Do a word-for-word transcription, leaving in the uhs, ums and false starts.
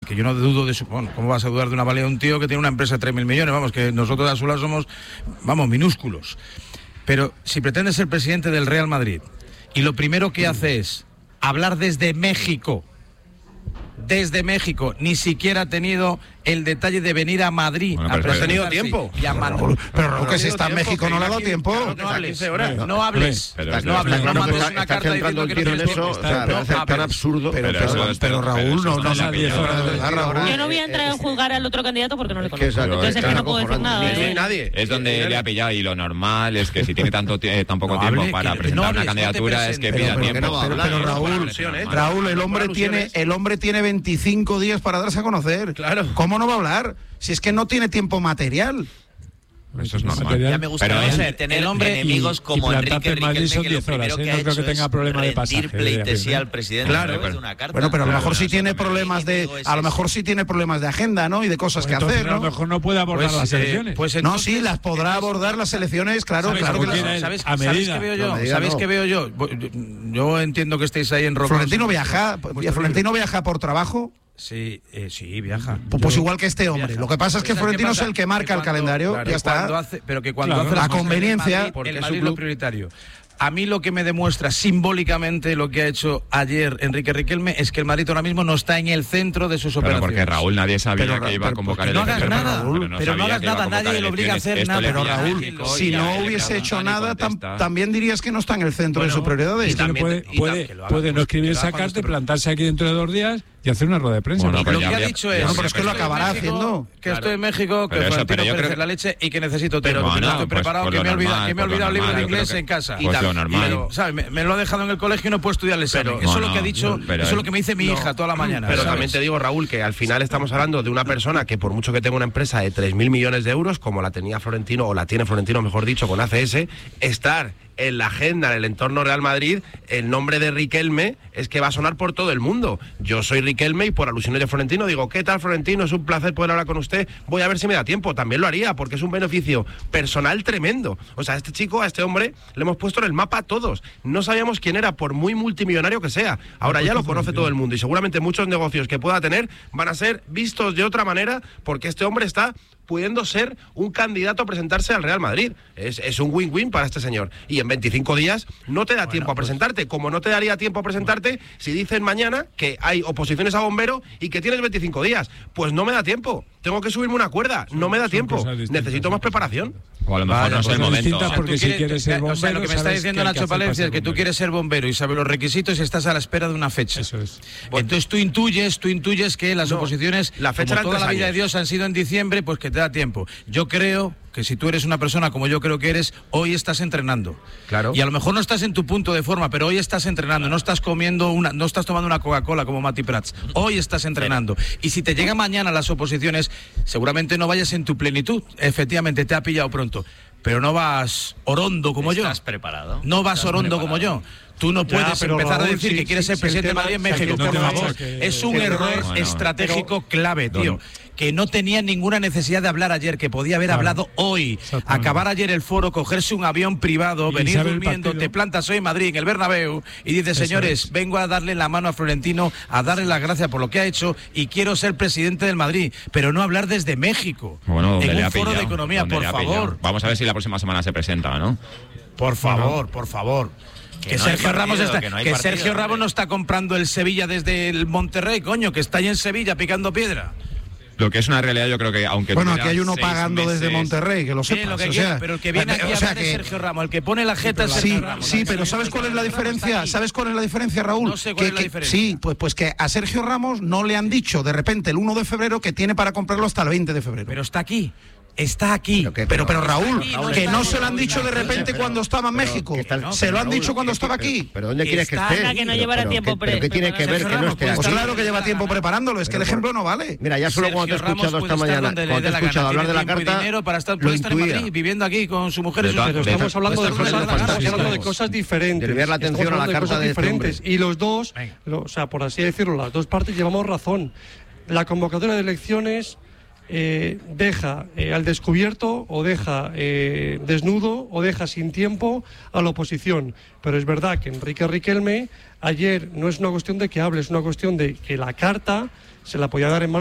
que yo no dudo de su... Bueno, ¿cómo vas a dudar de una valía de un tío que tiene una empresa de tres mil millones? Vamos, que nosotros de a su lado somos, vamos, minúsculos. Pero si pretende ser presidente del Real Madrid y lo primero que hace es hablar desde México, desde México, ni siquiera ha tenido el detalle de venir a Madrid. Bueno, pero a ha tenido tiempo. Y a Pero, pero Raúl, que si está en México no le ha dado tiempo. No, no hables, no hables, Pero no hables, no mandes está, una está carta centrando diciendo el que tiro no en eso, tienes o sea, tiempo. me parece tan absurdo. Pero, Pero, pero, pero, pero Raúl, pero no, eso no está sabía en la eso, Raúl. Yo no voy a entrar a juzgar al otro candidato porque no le Es que conozco. exacto, Entonces es que es no puedo decir nada. acojonante. ¿eh? Ni tú ni nadie. Es donde le ha pillado, y lo normal es que si tiene tanto eh, tan poco No tiempo hable, para que- presentar no una hables, no te candidatura es que presentes. pida Pero, pero, tiempo. que no va a hablar, Pero, pero, Raúl, alusiones. Raúl, Raúl, el hombre Por tiene alusiones. el hombre tiene veinticinco días para darse a conocer. Claro. ¿Cómo no va a hablar? Si es que no tiene tiempo material. eso es normal. Ya me gustaría Pero ser, es- tener el hombre- enemigos y- como y Enrique plantarte en Madrid Riquelme, son que lo diez horas, primero ¿eh? que No ha creo que hecho tenga es problema de pasaje, rendir pleitesía de- al presidente Claro, a través pero- de una carta. Bueno, pero a lo Claro, mejor sí eso tiene también. problemas de Enemigo es a lo ese. mejor sí tiene problemas de agenda, ¿no? Y de cosas que Entonces, hacer, a lo ¿no? mejor no puede abordar Pues, las eh, elecciones. pues No, entonces, sí, las podrá abordar las elecciones, claro, ¿Sabes claro que qué- las- tiene- ¿Sabes, a ¿sabes medida. qué veo A yo? medida ¿Sabes no. qué veo yo? Yo entiendo que estéis ahí en Roca. Florentino viaja, Florentino viaja por trabajo. Sí, eh, sí, viaja. Pues, pues igual que este hombre. Viaja. Lo que pasa es que ¿Sabes qué Florentino pasa? es el que marca el cuando- calendario, claro, ya está. cuando hace- pero que cuando Claro. hace las A cosas conveniencia, el Madrid, porque el es Madrid un es lo club. prioritario. A mí lo que me demuestra simbólicamente lo que ha hecho ayer Enrique Riquelme es que el Madrid ahora mismo no está en el centro de sus Pero operaciones. porque Raúl nadie sabía Pero, que iba a pero, convocar no elecciones. hagas nada, Raúl, pero no sabía hagas que iba a nada, convocar nadie le obliga a elecciones. hacer Esto nada. le Pero pilla Raúl, México si y no ya le hubiese preguntan hecho y nada, tam- contesta. también dirías que no está en el centro de Bueno, sus prioridades. Es que también- puede, y puede, que lo haga, puede no pues, escribir que lo haga esa cuando carta y esté- plantarse aquí dentro de dos días y hacer una rueda de prensa. Bueno, porque- pero Lo que ya ha habría- dicho ya es No, pero es que lo habría- acabará México, haciendo. que Claro. estoy en México, que Pero eso, Florentino pero yo ofrece creo- la leche y que necesito Pero tiempo, que no bueno, estoy pues preparado, por que lo me he olvidado, normal, que me he por lo olvidado el libro normal, de yo creo inglés que- en casa. pues Y lo tal. normal. Pero, ¿sabes? Me, me lo ha dejado en el colegio y no puedo estudiar el examen. Pero- Eso es No, lo que ha no, dicho, pero- eso es lo que me dice mi hija toda la mañana. Pero ¿sabes? también te digo, Raúl, que al final estamos hablando de una persona que por mucho que tenga una empresa de tres mil millones de euros, como la tenía Florentino, o la tiene Florentino, mejor dicho, con A C S, estar en la agenda, en el entorno Real Madrid, el nombre de Riquelme es que va a sonar por todo el mundo. Yo soy Riquelme y por alusiones de Florentino digo, ¿qué tal, Florentino? Es un placer poder hablar con usted. Voy a ver si me da tiempo. También lo haría, porque es un beneficio personal tremendo. O sea, a este chico, a este hombre, le hemos puesto en el mapa a todos. No sabíamos quién era, por muy multimillonario que sea. Ahora ya lo conoce todo el mundo y seguramente muchos negocios que pueda tener van a ser vistos de otra manera porque este hombre está pudiendo ser un candidato a presentarse al Real Madrid. Es, es un win-win para este señor. Y en veinticinco días no te da Bueno, tiempo a pues- presentarte, como no te daría tiempo a presentarte si dicen mañana que hay oposiciones a bombero y que tienes veinticinco días. Pues no me da tiempo. Tengo que subirme una cuerda. No me da son tiempo. cosas distintas, Necesito son más cosas preparación. O a lo mejor Vaya, no es el cosas momento. distintas porque si quieres ser o sea, lo bombero, que me está sabes diciendo qué hay que Nacho hacer para Palencia es ser que tú bombero. quieres ser bombero y sabes los requisitos y estás a la espera de una fecha. Eso es. Entonces tú intuyes, tú intuyes que las No, oposiciones, la fecha como eran toda tres la vida de años. Dios han sido en diciembre, pues que te da tiempo. Yo creo que si tú eres una persona como yo creo que eres, hoy estás entrenando. Claro. Y a lo mejor no estás en tu punto de forma, pero hoy estás entrenando, no estás comiendo una, no estás tomando una Coca-Cola como Mati Prats. Hoy estás entrenando. Y si te llega mañana las oposiciones, seguramente no vayas en tu plenitud. Efectivamente, te ha pillado pronto. Pero no vas orondo como yo. ¿Estás preparado? No vas ¿Estás orondo preparado? como yo. Tú no Ya, puedes pero empezar a Raúl, decir sí, que quieres sí, ser sí, presidente el de Madrid en tema- México, o sea, por que no te favor. vayas, que- Es un que- error Bueno, estratégico pero- clave, tío. Don- Que no tenía ninguna necesidad de hablar ayer, que podía haber Claro. hablado hoy. Exactamente. Acabar ayer el foro, cogerse un avión privado, Y venir saber el durmiendo, partido. te plantas hoy en Madrid, en el Bernabéu, y dices, Eso señores, es. vengo a darle la mano a Florentino, a darle las gracias por lo que ha hecho y quiero ser presidente del Madrid, pero no hablar desde México. Bueno, donde en le un ha foro de pillado, economía, donde por le ha favor. pillado. Vamos a ver si la próxima semana se presenta, ¿no? Por favor, por favor. Que, no hay Sergio partido, Ramos está, que que, no hay partido, Sergio Ramos hombre. no está comprando el Sevilla desde el Monterrey, coño, que está ahí en Sevilla picando piedra. Lo que es una realidad, yo creo que aunque Bueno, tuviera aquí hay uno seis pagando desde meses- Monterrey, que lo Sí, sepas. lo que o quiera, sea, pero el que viene eh, aquí o a sea hablar es que- Sergio Ramos, el que pone la jeta es Sí, Sergio Ramos. sí, pero ¿sabes cuál es la diferencia? ¿Sabes cuál es la diferencia, Raúl? No sé cuál Que- es la que- diferencia. Sí, pues, pues que a Sergio Ramos no le han dicho de repente el uno de febrero que tiene para comprarlo hasta el veinte de febrero. Pero está aquí. Está aquí. Pero, que- pero, pero, Raúl, Está aquí, no que está no en- se lo han dicho de repente cuando estaba en México. que está- Se lo han Raúl, dicho cuando que- estaba pero- aquí. ¿Pero dónde quieres que Está- esté? Anda, que no Pero- llevará pero tiempo ¿qué- pre- ¿Pero qué tiene que ver prepararse. que no esté Pues aquí? claro que lleva tiempo preparándolo, es que el ejemplo no vale. Mira, ya solo cuando te he Sergio Ramos escuchado puede esta estar mañana, donde le cuando te dé he la escuchado gana, hablar de la tiene tiempo y carta, dinero para estar, lo puede estar en intuía. Madrid, viviendo aquí con su mujer y De sus todas- hijos. de Estamos hablando de Puede estar cosas, donde le dé la gana, estamos hablando de Sergio. cosas diferentes. Desviar la atención Estamos a la hablando de carta cosas de este diferentes. hombre. Y los dos, Venga. lo- o sea, por así decirlo, las dos partes llevamos razón. La convocatoria de elecciones eh, deja eh, al descubierto o deja eh, desnudo o deja sin tiempo a la oposición. Pero es verdad que Enrique Riquelme ayer no es una cuestión de que hable, es una cuestión de que la carta se la podía dar en mano